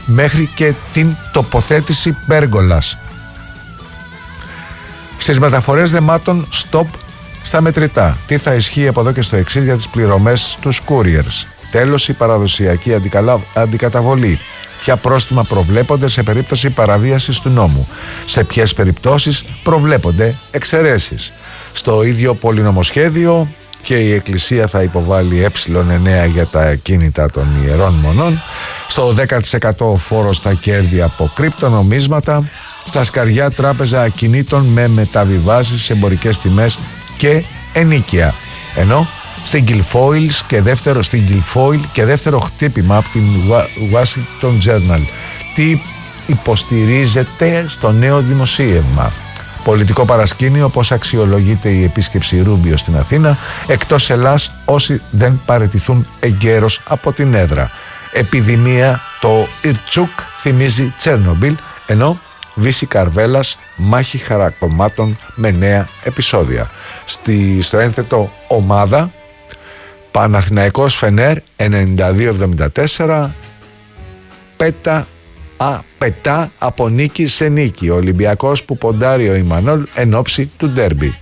μέχρι και την τοποθέτηση πέργολας. Στις μεταφορές δεμάτων, stop στα μετρητά. Τι θα ισχύει από εδώ και στο εξής για τις πληρωμές στους couriers? Τέλος, η παραδοσιακή αντικαταβολή. Ποια πρόστιμα προβλέπονται σε περίπτωση παραβίασης του νόμου? Σε ποιες περιπτώσεις προβλέπονται εξαιρέσεις? Στο ίδιο πολυνομοσχέδιο και η Εκκλησία θα υποβάλει ε9 για τα ακίνητα των Ιερών Μονών. Στο 10% φόρο στα κέρδη από κρυπτονομίσματα. Στα σκαριά τράπεζα ακινήτων με μεταβιβάσεις σε εμπορικές τιμές και ενίκεια. Ενώ στην Guilfoyle και δεύτερο χτύπημα από την Washington Journal. Τι υποστηρίζεται στο νέο δημοσίευμα? Πολιτικό παρασκήνιο, πώς αξιολογείται η επίσκεψη Ρούμπιο στην Αθήνα, εκτός Ελλάς όσοι δεν παραιτηθούν εγκαίρως από την έδρα. Επιδημία, το Ιρτσούκ θυμίζει Τσέρνομπιλ, ενώ Βύση Καρβέλας, μάχη χαρακτωμάτων με νέα επεισόδια. Στο ένθετο ομάδα, Παναθηναϊκός Φενέρ 92-74, πετά από νίκη σε νίκη. Ο Ολυμπιακός που ποντάρει ο Ιμανόλ εν ώψη του ντέρμπι.